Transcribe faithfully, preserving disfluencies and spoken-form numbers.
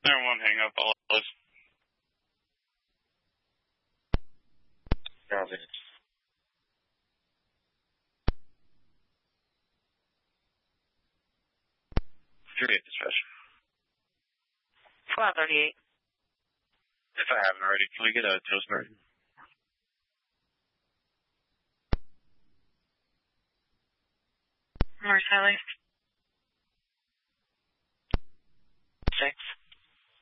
There one hang up all of us. Copy. thirty-eight dispatch. Squad thirty-eight. If I haven't already, can we get a toast bird? Marcelli.